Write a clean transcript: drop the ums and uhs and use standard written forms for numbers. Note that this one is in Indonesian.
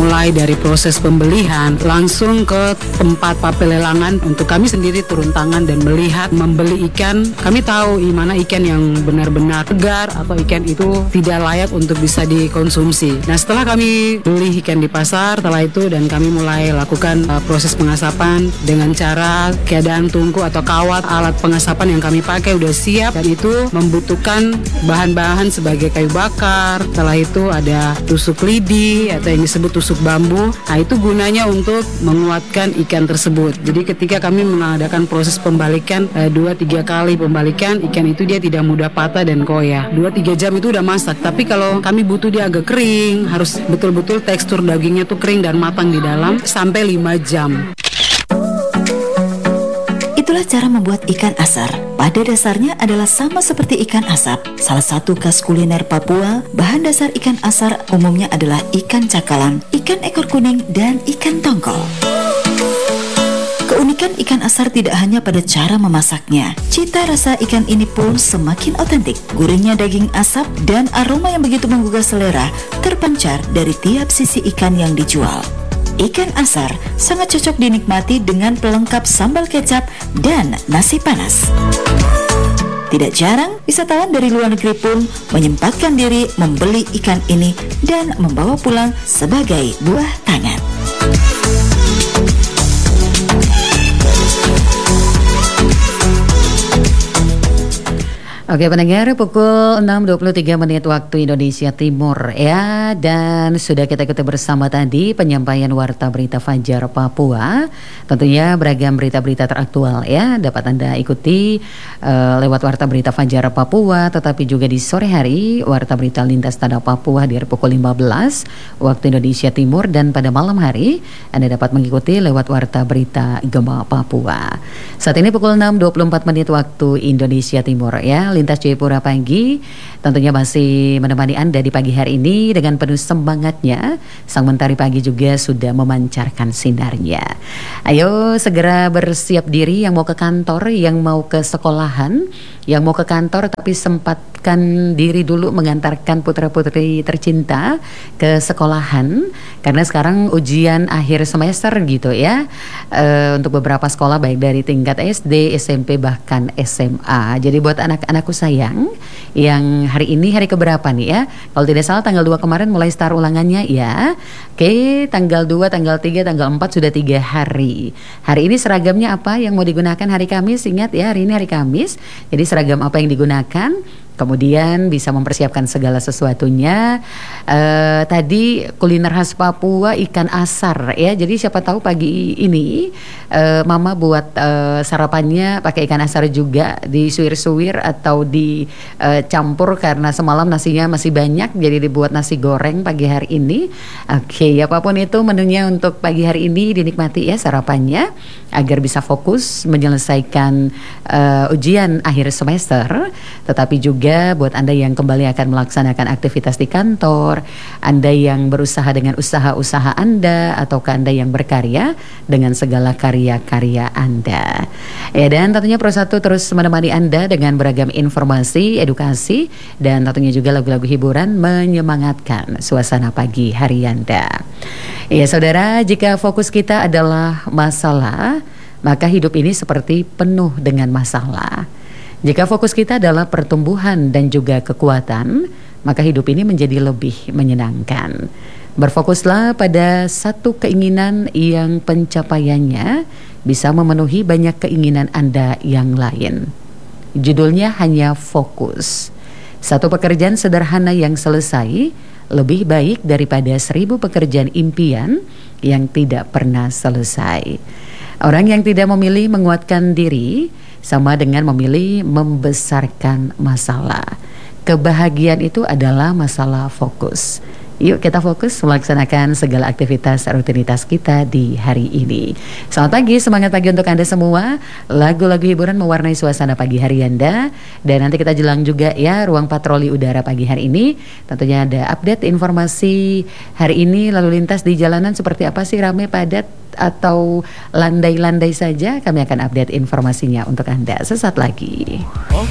mulai dari proses pembelian langsung ke tempat papelelangan untuk kami sendiri turun tangan dan melihat membeli ikan. Kami tahu mana ikan yang benar-benar segar atau ikan itu tidak layak untuk bisa dikonsumsi. Nah, setelah kami beli ikan di pasar, setelah itu dan kami mulai lakukan proses pengasapan dengan cara keadaan tungku atau kawat. Alat pengasapan yang kami pakai udah siap dan itu membutuhkan bahan-bahan sebagai kayu bakar. Setelah itu ada tusuk lidi atau yang disebut tusuk bambu. Nah, itu gunanya untuk menguatkan ikan tersebut. Jadi ketika kami mengadakan proses pembalikan 2-3 kali pembalikan, ikan itu dia tidak mudah patah dan koyak. 2-3 jam itu udah masak. Tapi kalau kami butuh dia agak kering, harus betul-betul tekstur dagingnya tuh kering dan matang di dalam sampai 5 jam. Itulah cara membuat ikan asar. Pada dasarnya adalah sama seperti ikan asap. Salah satu khas kuliner Papua, bahan dasar ikan asar umumnya adalah ikan cakalang, ikan ekor kuning, dan ikan tongkol. Keunikan ikan asar tidak hanya pada cara memasaknya. Cita rasa ikan ini pun semakin otentik. Gurihnya daging asap dan aroma yang begitu menggugah selera terpancar dari tiap sisi ikan yang dijual. Ikan asar sangat cocok dinikmati dengan pelengkap sambal kecap dan nasi panas. Tidak jarang, wisatawan dari luar negeri pun menyempatkan diri membeli ikan ini dan membawa pulang sebagai buah tangan. Oke pendengar, pukul 6.23 menit waktu Indonesia Timur ya. Dan sudah kita ikuti bersama tadi penyampaian Warta Berita Fajar Papua. Tentunya beragam berita-berita teraktual ya dapat Anda ikuti lewat Warta Berita Fajar Papua. Tetapi juga di sore hari Warta Berita Lintas Tanah Papua di pukul 15 waktu Indonesia Timur. Dan pada malam hari Anda dapat mengikuti lewat Warta Berita Gema Papua. Saat ini pukul 6.24 menit waktu Indonesia Timur ya. Lintas Jayapura Pagi tentunya masih menemani Anda di pagi hari ini dengan penuh semangatnya. Sang Mentari Pagi juga sudah memancarkan sinarnya. Ayo segera bersiap diri yang mau ke kantor, yang mau ke sekolahan, yang mau ke kantor tapi sempatkan diri dulu mengantarkan putra-putri tercinta ke sekolahan. Karena sekarang ujian akhir semester gitu ya. Untuk beberapa sekolah baik dari tingkat SD, SMP bahkan SMA. Jadi buat anak-anakku sayang yang hari ini hari keberapa nih ya? Kalau tidak salah tanggal 2 kemarin mulai start ulangannya ya. Oke, tanggal 2, tanggal 3, tanggal 4 sudah 3 hari. Hari ini seragamnya apa yang mau digunakan hari Kamis? Ingat ya, hari ini hari Kamis. Jadi seragam apa yang digunakan? Kemudian bisa mempersiapkan segala sesuatunya. Tadi kuliner khas Papua ikan asar ya. Jadi siapa tahu pagi ini Mama buat sarapannya pakai ikan asar juga, disuir-suir atau dicampur karena semalam nasinya masih banyak. Jadi dibuat nasi goreng pagi hari ini. Oke, apapun itu menunya untuk pagi hari ini dinikmati ya sarapannya agar bisa fokus menyelesaikan ujian akhir semester. Tetapi juga buat Anda yang kembali akan melaksanakan aktivitas di kantor, Anda yang berusaha dengan usaha-usaha Anda, ataukah Anda yang berkarya dengan segala karya-karya Anda. Ya, dan tentunya Pro 1 terus menemani Anda dengan beragam informasi, edukasi, dan tentunya juga lagu-lagu hiburan menyemangatkan suasana pagi hari Anda. Ya saudara, jika fokus kita adalah masalah, maka hidup ini seperti penuh dengan masalah. Jika fokus kita adalah pertumbuhan dan juga kekuatan, maka hidup ini menjadi lebih menyenangkan. Berfokuslah pada satu keinginan yang pencapaiannya bisa memenuhi banyak keinginan Anda yang lain. Judulnya hanya fokus. Satu pekerjaan sederhana yang selesai lebih baik daripada 1000 pekerjaan impian yang tidak pernah selesai. Orang yang tidak memilih menguatkan diri sama dengan memilih membesarkan masalah. Kebahagiaan itu adalah masalah fokus. Yuk kita fokus melaksanakan segala aktivitas rutinitas kita di hari ini. Selamat pagi, semangat pagi untuk Anda semua. Lagu-lagu hiburan mewarnai suasana pagi hari Anda. Dan nanti kita jelang juga ya ruang patroli udara pagi hari ini. Tentunya ada update informasi hari ini lalu lintas di jalanan seperti apa sih, ramai, padat, atau landai-landai saja. Kami akan update informasinya untuk Anda sesaat lagi.